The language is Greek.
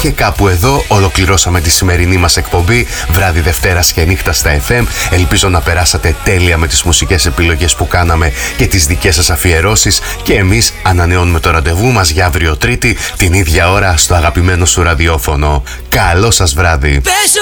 Και κάπου εδώ ολοκληρώσαμε τη σημερινή μας εκπομπή βράδυ Δευτέρας και νύχτα στα FM. Ελπίζω να περάσατε τέλεια με τις μουσικές επιλογές που κάναμε και τις δικές σας αφιερώσεις. Και εμείς ανανεώνουμε το ραντεβού μας για αύριο Τρίτη την ίδια ώρα στο αγαπημένο σου ραδιόφωνο. Καλό σας βράδυ.